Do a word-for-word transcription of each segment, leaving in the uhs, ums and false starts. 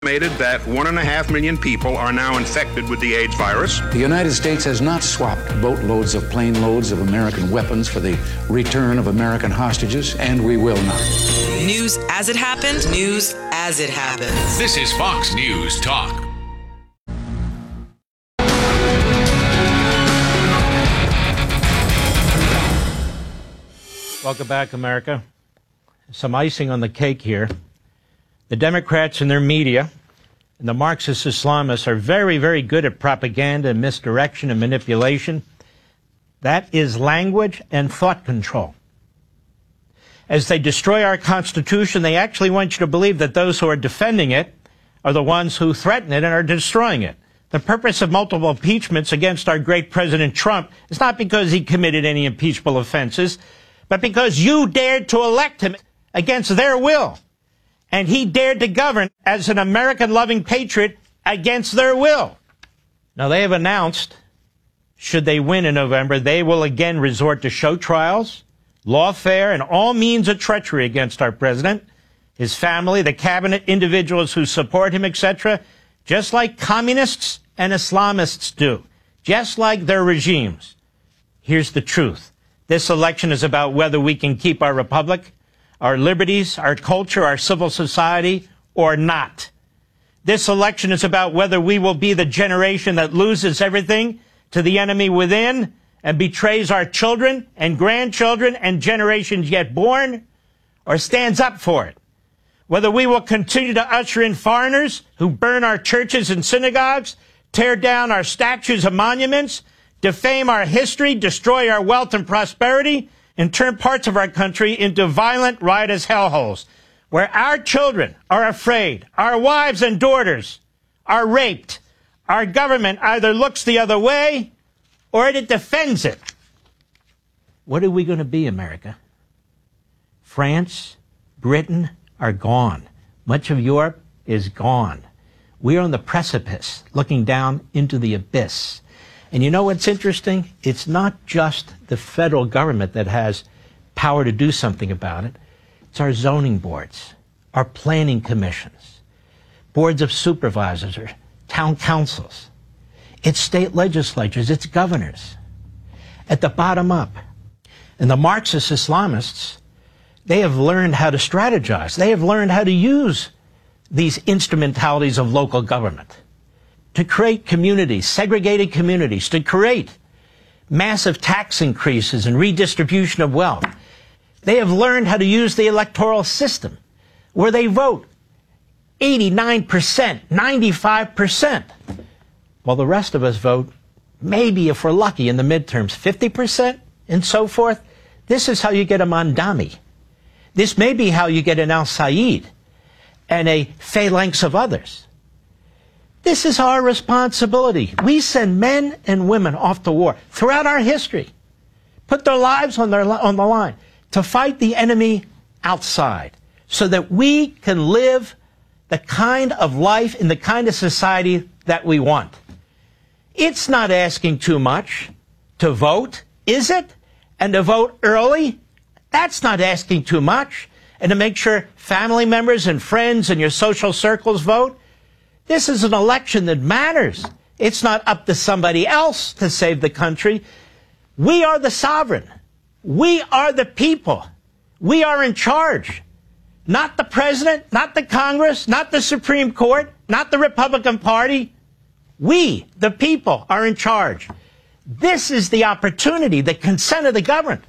Estimated that one and a half million people are now infected with the AIDS virus. The United States has not swapped boatloads of plane loads of American weapons for the return of American hostages, and we will not. News as it happened, news as it happens. This is Fox News Talk. Welcome back, America. Some icing on the cake here. The Democrats and their media and the Marxist Islamists are very, very good at propaganda and misdirection and manipulation. That is language and thought control. As they destroy our Constitution, they actually want you to believe that those who are defending it are the ones who threaten it and are destroying it. The purpose of multiple impeachments against our great President Trump is not because he committed any impeachable offenses, but because you dared to elect him against their will. And he dared to govern as an American-loving patriot against their will. Now, they have announced, should they win in November, they will again resort to show trials, lawfare, and all means of treachery against our president, his family, the cabinet, individuals who support him, et cetera, just like communists and Islamists do, just like their regimes. Here's the truth. This election is about whether we can keep our republic, our liberties, our culture, our civil society, or not. This election is about whether we will be the generation that loses everything to the enemy within and betrays our children and grandchildren and generations yet born, or stands up for it. Whether we will continue to usher in foreigners who burn our churches and synagogues, tear down our statues and monuments, defame our history, destroy our wealth and prosperity, and turn parts of our country into violent, riotous hellholes, where our children are afraid, our wives and daughters are raped, our government either looks the other way or it defends it. What are we going to be, America? France, Britain are gone. Much of Europe is gone. We are on the precipice, looking down into the abyss. And you know what's interesting? It's not just the federal government that has power to do something about it. It's our zoning boards, our planning commissions, boards of supervisors, or town councils. It's state legislatures, it's governors. At the bottom up. And the Marxist Islamists, they have learned how to strategize. They have learned how to use these instrumentalities of local government to create communities, segregated communities, to create massive tax increases and redistribution of wealth. They have learned how to use the electoral system where they vote eighty-nine percent, ninety-five percent, while the rest of us vote maybe, if we're lucky, in the midterms, fifty percent and so forth. This is how you get a Mandami. This may be how you get an al-Said and a phalanx of others. This is our responsibility. We send men and women off to war throughout our history, put their lives on, their, on the line to fight the enemy outside so that we can live the kind of life in the kind of society that we want. It's not asking too much to vote, is it? And to vote early? That's not asking too much. And to make sure family members and friends and your social circles vote? This is an election that matters. It's not up to somebody else to save the country. We are the sovereign. We are the people. We are in charge. Not the president, not the Congress, not the Supreme Court, not the Republican Party. We, the people, are in charge. This is the opportunity, the consent of the government,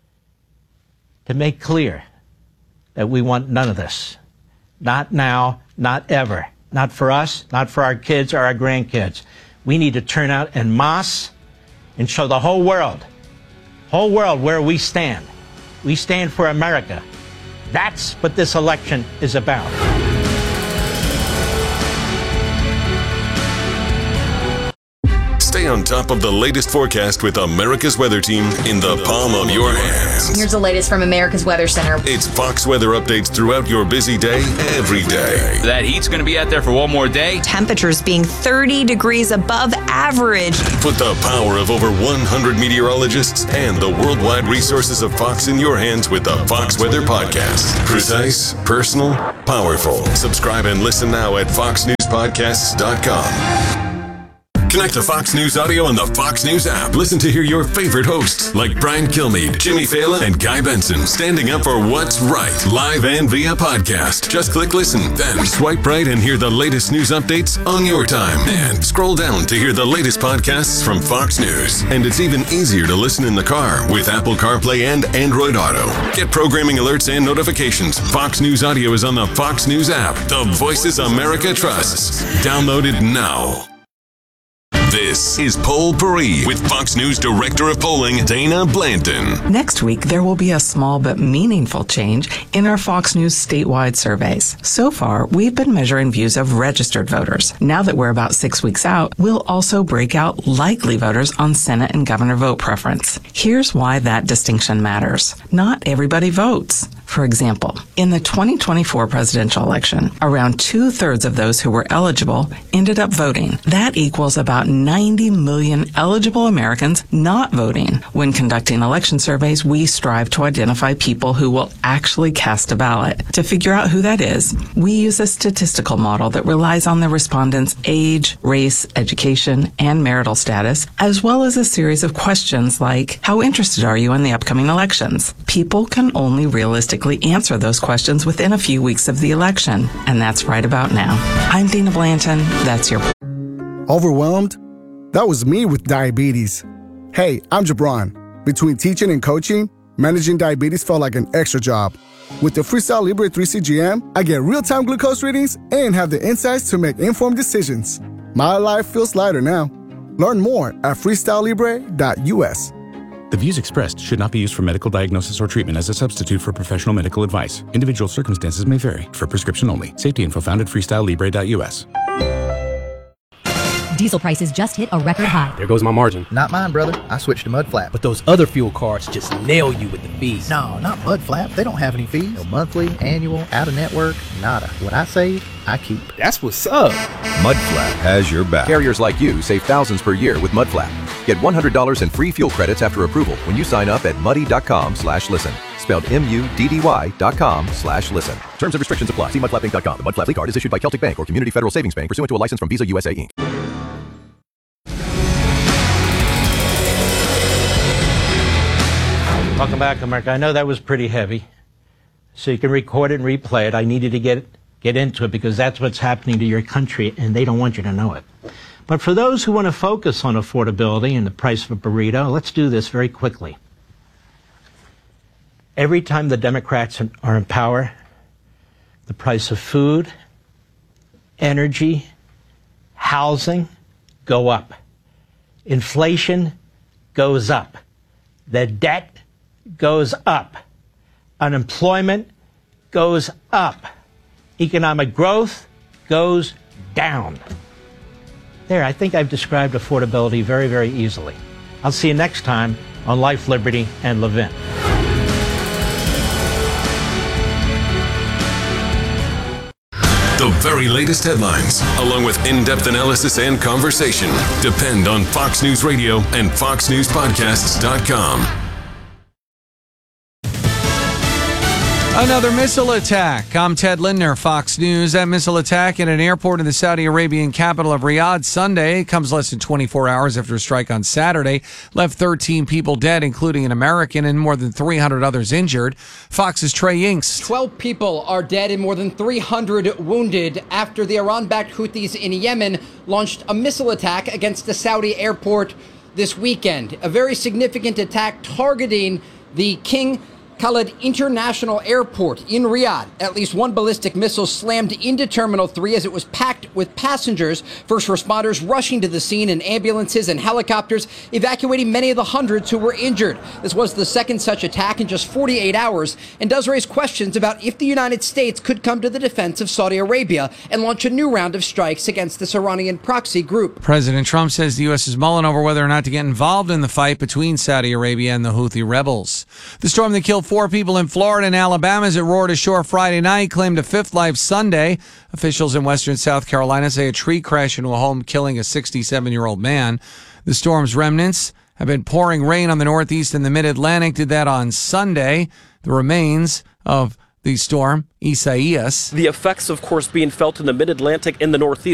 to make clear that we want none of this. Not now, not ever. Not for us, not for our kids or our grandkids. We need to turn out en masse and show the whole world, whole world where we stand. We stand for America. That's what this election is about. Stay on on top of the latest forecast with America's Weather Team in the palm of your hands. Here's the latest from America's Weather Center. It's Fox weather updates throughout your busy day, every day. That heat's going to be out there for one more day. Temperatures being thirty degrees above average. Put the power of over one hundred meteorologists and the worldwide resources of Fox in your hands with the Fox Weather Podcast. Precise, personal, powerful. Subscribe and listen now at fox news podcasts dot com. Connect to Fox News Audio on the Fox News app. Listen to hear your favorite hosts like Brian Kilmeade, Jimmy Fallon, and Guy Benson standing up for what's right, live and via podcast. Just click listen, then swipe right and hear the latest news updates on your time. And scroll down to hear the latest podcasts from Fox News. And it's even easier to listen in the car with Apple CarPlay and Android Auto. Get programming alerts and notifications. Fox News Audio is on the Fox News app. The voices America trusts. Download it now. This is Poll Paris with Fox News Director of Polling, Dana Blanton. Next week, there will be a small but meaningful change in our Fox News statewide surveys. So far, we've been measuring views of registered voters. Now that we're about six weeks out, we'll also break out likely voters on Senate and governor vote preference. Here's why that distinction matters. Not everybody votes. For example, in the twenty twenty-four presidential election, around two-thirds of those who were eligible ended up voting. That equals about ninety million eligible Americans not voting. When conducting election surveys, we strive to identify people who will actually cast a ballot. To figure out who that is, we use a statistical model that relies on the respondents' age, race, education, and marital status, as well as a series of questions like, how interested are you in the upcoming elections? People can only realistically answer those questions within a few weeks of the election, and that's right about now. I'm Dana Blanton. That's your... Overwhelmed? That was me with diabetes. Hey, I'm Jabron. Between teaching and coaching, managing diabetes felt like an extra job. With the Freestyle Libre three C G M, I get real-time glucose readings and have the insights to make informed decisions. My life feels lighter now. Learn more at freestyle libre dot u s. The views expressed should not be used for medical diagnosis or treatment as a substitute for professional medical advice. Individual circumstances may vary. For prescription only. Safety info found at freestyle libre dot u s. Diesel prices just hit a record high. There goes my margin. Not mine, brother. I switched to Mudflap. But those other fuel cards just nail you with the fees. No, not Mudflap. They don't have any fees. No monthly, annual, out-of-network, nada. What I save, I keep. That's what's up. Mudflap has your back. Carriers like you save thousands per year with Mudflap. Get one hundred dollars in free fuel credits after approval when you sign up at muddy.com slash listen. Spelled M U D D Y dot com slash listen. Terms and restrictions apply. See mudflap inc dot com. The Mudflap card is issued by Celtic Bank or Community Federal Savings Bank pursuant to a license from Visa U S A, Incorporated. Welcome back, America. I know that was pretty heavy, so you can record it and replay it. I needed to get get into it because that's what's happening to your country, and they don't want you to know it. But for those who want to focus on affordability and the price of a burrito, let's do this very quickly. Every time the Democrats are in power, the price of food, energy, housing go up. Inflation goes up. The debt goes up. Unemployment goes up. Economic growth goes down. There, I think I've described affordability very, very easily. I'll see you next time on Life, Liberty, and Levin. The very latest headlines, along with in-depth analysis and conversation, depend on Fox News Radio and fox news podcasts dot com. Another missile attack. I'm Ted Lindner, Fox News. That missile attack at an airport in the Saudi Arabian capital of Riyadh Sunday comes less than twenty-four hours after a strike on Saturday left thirteen people dead, including an American, and more than three hundred others injured. Fox's Trey Yingst. twelve people are dead and more than three hundred wounded after the Iran-backed Houthis in Yemen launched a missile attack against the Saudi airport this weekend. A very significant attack targeting the King Khaled International Airport in Riyadh. At least one ballistic missile slammed into Terminal three as it was packed with passengers. First responders rushing to the scene and ambulances and helicopters evacuating many of the hundreds who were injured. This was the second such attack in just forty-eight hours and does raise questions about if the United States could come to the defense of Saudi Arabia and launch a new round of strikes against this Iranian proxy group. President Trump says the U S is mulling over whether or not to get involved in the fight between Saudi Arabia and the Houthi rebels. The storm that killed four people in Florida and Alabama as it roared ashore Friday night claimed a fifth life Sunday. Officials in western South Carolina say a tree crashed into a home, killing a sixty-seven-year-old man. The storm's remnants have been pouring rain on the Northeast and the Mid-Atlantic. Did that on Sunday. The remains of the storm, Isaias. The effects, of course, being felt in the Mid-Atlantic and the Northeast.